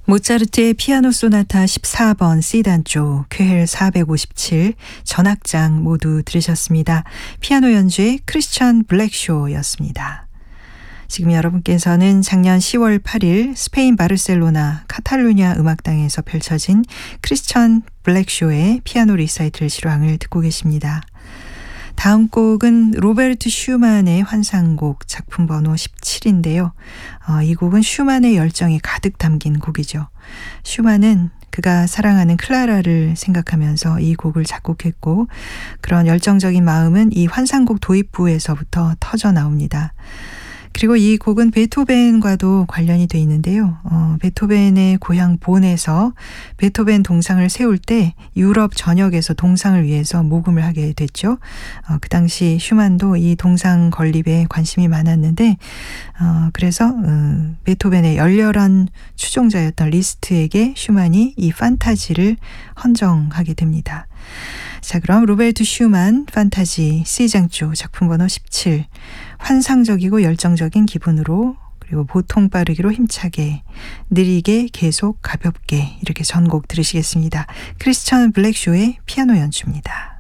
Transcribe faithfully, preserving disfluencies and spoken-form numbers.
모차르트의 피아노 소나타 십사 번 C단조, 쾌헬 사백오십칠, 전악장 모두 들으셨습니다. 피아노 연주의 크리스천 블랙쇼였습니다. 지금 여러분께서는 작년 시월 팔일 스페인 바르셀로나 카탈루냐 음악당에서 펼쳐진 크리스천 블랙쇼의 피아노 리사이틀 실황을 듣고 계십니다. 다음 곡은 로베르트 슈만의 환상곡 작품 번호 십칠인데요. 어, 이 곡은 슈만의 열정이 가득 담긴 곡이죠. 슈만은 그가 사랑하는 클라라를 생각하면서 이 곡을 작곡했고, 그런 열정적인 마음은 이 환상곡 도입부에서부터 터져 나옵니다. 그리고 이 곡은 베토벤과도 관련이 돼 있는데요. 어, 베토벤의 고향 본에서 베토벤 동상을 세울 때 유럽 전역에서 동상을 위해서 모금을 하게 됐죠. 어, 그 당시 슈만도 이 동상 건립에 관심이 많았는데 어, 그래서 어, 베토벤의 열렬한 추종자였던 리스트에게 슈만이 이 판타지를 헌정하게 됩니다. 자, 그럼 로베르트 슈만 판타지 C장조 작품 번호 십칠, 환상적이고 열정적인 기분으로, 그리고 보통 빠르기로 힘차게, 느리게 계속 가볍게, 이렇게 전곡 들으시겠습니다. 크리스천 블랙쇼의 피아노 연주입니다.